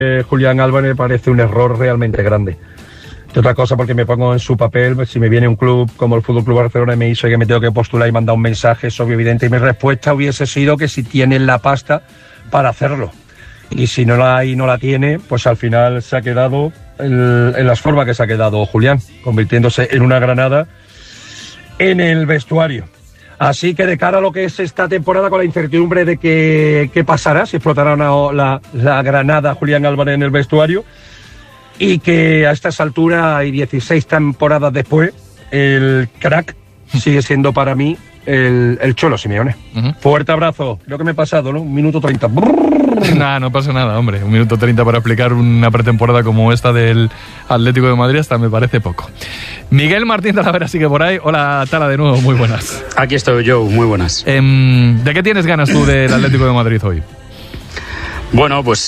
Julián Álvarez me parece un error realmente grande. Y otra cosa, porque me pongo en su papel, si me viene un club como el Fútbol Club Barcelona y me dice que me tengo que postular y mandar un mensaje, es obvio, evidente, y mi respuesta hubiese sido que si tienen la pasta para hacerlo. Y si no la hay y no la tiene, pues al final se ha quedado en las formas que se ha quedado Julián, convirtiéndose en una granada en el vestuario. Así que de cara a lo que es esta temporada, con la incertidumbre de qué pasará, si explotará la granada Julián Álvarez en el vestuario, y que a estas alturas y 16 temporadas después, el crack sigue siendo para mí el Cholo Simeone. Fuerte abrazo. Creo que me he pasado, ¿no? 1 minuto 30. Nah, no pasa nada, hombre. 1 minuto 30 para explicar una pretemporada como esta del Atlético de Madrid hasta me parece poco. Miguel Martín Talavera sigue por ahí. Hola, Tala, de nuevo, muy buenas. Aquí estoy yo, muy buenas. ¿De qué tienes ganas tú del Atlético de Madrid hoy? Bueno, pues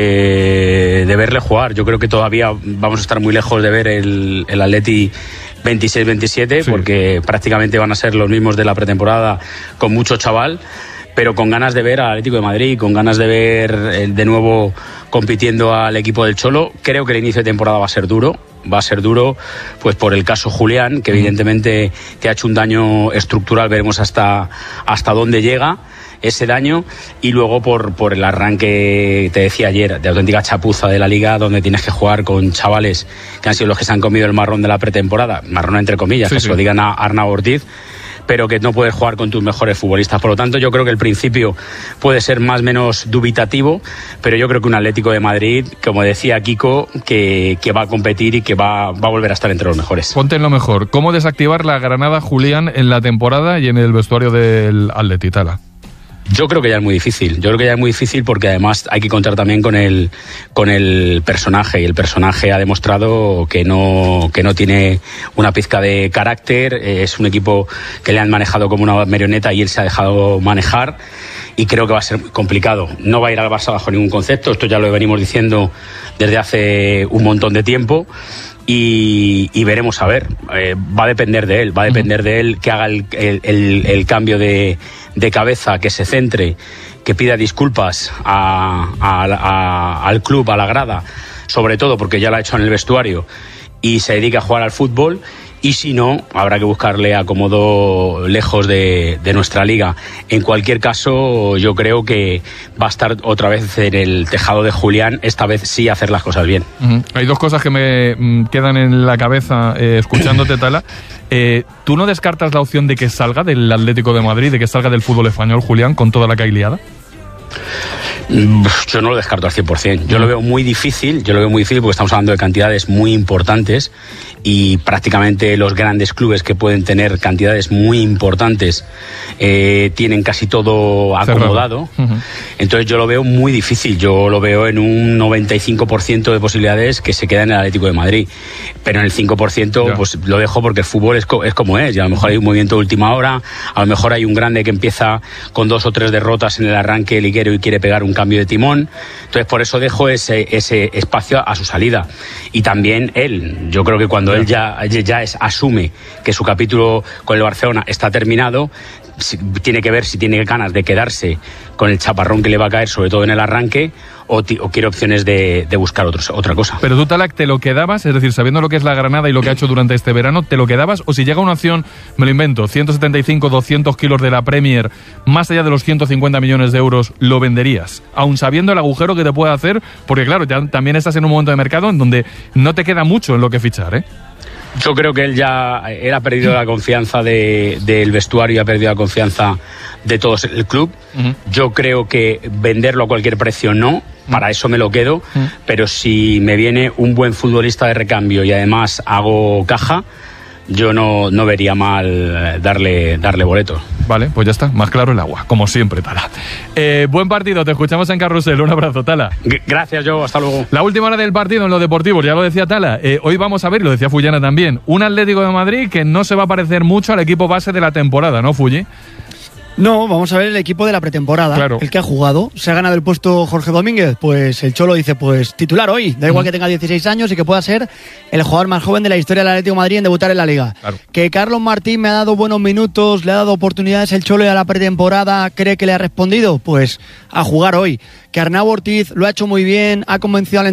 de verle jugar. Yo creo que todavía vamos a estar muy lejos de ver el Atleti 26-27, sí, porque prácticamente van a ser los mismos de la pretemporada, con mucho chaval, pero con ganas de ver al Atlético de Madrid, con ganas de ver de nuevo compitiendo al equipo del Cholo. Creo que el inicio de temporada va a ser duro pues por el caso Julián, que evidentemente te ha hecho un daño estructural. Veremos hasta dónde llega ese daño, y luego por el arranque, te decía ayer, de auténtica chapuza de la Liga, donde tienes que jugar con chavales que han sido los que se han comido el marrón de la pretemporada, marrón entre comillas, sí, que se lo digan a Arnau Ortiz, pero que no puedes jugar con tus mejores futbolistas. Por lo tanto, yo creo que el principio puede ser más o menos dubitativo, pero yo creo que un Atlético de Madrid, como decía Kiko, que va a competir y que va a volver a estar entre los mejores. Ponte en lo mejor. ¿Cómo desactivar la granada Julián en la temporada y en el vestuario del Atleti, Tala? Yo creo que ya es muy difícil. Yo creo que ya es muy difícil porque además hay que contar también con el personaje, y el personaje ha demostrado que no tiene una pizca de carácter. Es un equipo que le han manejado como una marioneta y él se ha dejado manejar, y creo que va a ser complicado. No va a ir al Barça bajo ningún concepto, esto ya lo venimos diciendo desde hace un montón de tiempo. Y veremos a ver, va a depender de él, que haga el cambio de cabeza, que se centre, que pida disculpas al club, a la grada, sobre todo porque ya lo ha hecho en el vestuario, y se dedique a jugar al fútbol. Y si no, habrá que buscarle acomodo lejos de nuestra liga. En cualquier caso, yo creo que va a estar otra vez en el tejado de Julián, esta vez sí hacer las cosas bien. Hay dos cosas que me quedan en la cabeza escuchándote, Tala. ¿Tú no descartas la opción de que salga del Atlético de Madrid, de que salga del fútbol español, Julián, con toda la que hay liada? Yo no lo descarto al 100%. Yo lo veo muy difícil porque estamos hablando de cantidades muy importantes, y prácticamente los grandes clubes que pueden tener cantidades muy importantes tienen casi todo acomodado. Entonces yo lo veo muy difícil. Yo lo veo en un 95% de posibilidades que se queda en el Atlético de Madrid, pero en el 5% pues lo dejo, porque el fútbol es como es, y a lo mejor hay un movimiento de última hora, a lo mejor hay un grande que empieza con 2 o 3 derrotas en el arranque liguero y quiere pegar un cambio de timón. Entonces por eso dejo ese espacio a su salida. Y también él, yo creo que cuando él ya asume que su capítulo con el Barcelona está terminado, tiene que ver si tiene ganas de quedarse con el chaparrón que le va a caer, sobre todo en el arranque, o quiere opciones de buscar otra cosa. Pero tú, Talac, ¿te lo quedabas? Es decir, sabiendo lo que es la Granada y lo que ha hecho durante este verano, ¿te lo quedabas? O si llega una opción, me lo invento, 175, 200 kilos de la Premier, más allá de los 150 millones de euros, ¿lo venderías? Aun sabiendo el agujero que te puede hacer, porque claro, ya también estás en un momento de mercado en donde no te queda mucho en lo que fichar, ¿eh? Yo creo que él ha perdido la confianza del vestuario y ha perdido la confianza de todos el club. Yo creo que venderlo a cualquier precio no, para eso me lo quedo, pero si me viene un buen futbolista de recambio y además hago caja, yo no vería mal darle boleto. Vale, pues ya está, más claro el agua, como siempre, Tala. Buen partido, te escuchamos en Carrusel. Un abrazo, Tala. Gracias, Joe, hasta luego. La última hora del partido en lo deportivo, ya lo decía Tala. Hoy vamos a ver, lo decía Fullana también, un Atlético de Madrid que no se va a parecer mucho al equipo base de la temporada, ¿no, Fulli? No, vamos a ver el equipo de la pretemporada, claro. El que ha jugado. Se ha ganado el puesto Jorge Domínguez, pues el Cholo dice, pues titular hoy, da igual que tenga 16 años y que pueda ser el jugador más joven de la historia del Atlético de Madrid en debutar en la Liga. Claro. Que Carlos Martín me ha dado buenos minutos, le ha dado oportunidades el Cholo y a la pretemporada, ¿cree que le ha respondido? Pues a jugar hoy. Que Arnau Ortiz lo ha hecho muy bien, ha convencido al